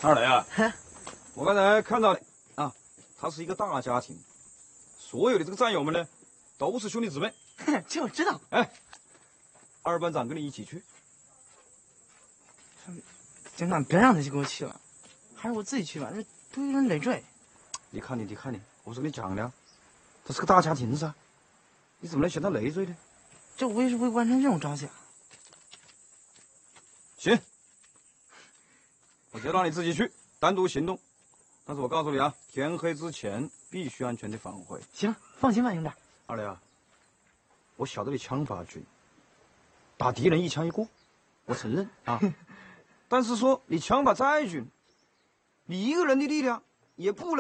二雷啊，我刚才看到的啊，他是一个大家庭，所有的这个战友们呢，都是兄弟姊妹。 这我知道。 哎，二班长跟你一起去。 警长，别让他去给我去了，还是我自己去吧，这多一人累赘。 你看你，我是跟你讲的，他是个大家庭噻，你怎么能嫌他累赘呢？ 这我也是为完成任务着想。 行，我就让你自己去，单独行动。但是我告诉你啊，天黑之前必须安全的返回。 行，放心吧，营长。 二雷啊，我晓得你枪法准，打敌人一枪一过，我承认啊。但是说你枪法再准，你一个人的力量也不能。